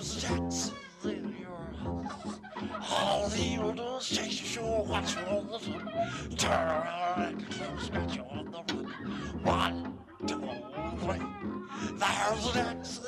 There's Jackson in your house. All he will do is chase you, sure, watch you on the run. Turn around and close, got you on the run. 1, 2, 3. There's Jackson